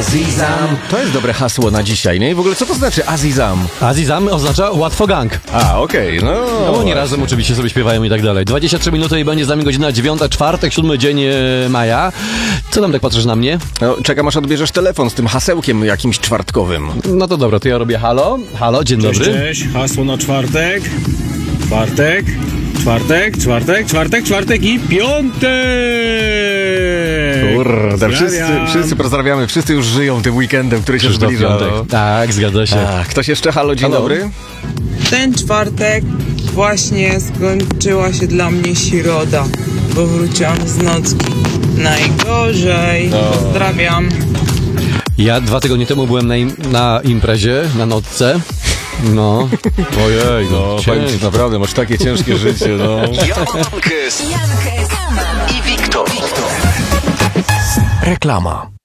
Azizam. To jest dobre hasło na dzisiaj, nie? I w ogóle co to znaczy Azizam? Azizam oznacza łatwo gang. A, okej, no. No oni razem oczywiście sobie śpiewają i tak dalej. 23 minuty i będzie z nami godzina 9, czwartek, 7 dzień maja. Co tam tak patrzysz na mnie? No, czekam aż odbierzesz telefon z tym hasełkiem jakimś czwartkowym. No to dobra, to ja robię halo. Halo, dzień dobry. Cześć, hasło na czwartek i piątek! Kurde, wszyscy pozdrawiamy, wszyscy już żyją tym weekendem, który się Krzysztof zbliża. Piątek. Tak, zgadza się. A, ktoś jeszcze? Halo, dzień Halo. dobry. Ten czwartek właśnie skończyła się dla mnie środa, bo wróciłam z nocki. Najgorzej. Pozdrawiam. Ja 2 tygodnie temu byłem na imprezie, na nocce. No, ojej, no, ciężko. Naprawdę, masz takie ciężkie życie, no. Jankes i Wiktor. Reklama.